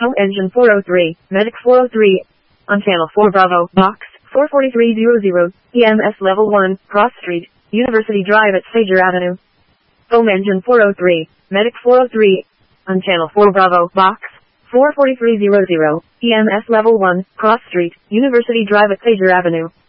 Home engine 403, medic 403. On channel 4 Bravo, box 44300, EMS level 1, Cross Street, University Drive at Sager Avenue. Home engine 403, medic 403. On channel 4 Bravo, box 44300, EMS level 1, Cross Street, University Drive at Sager Avenue.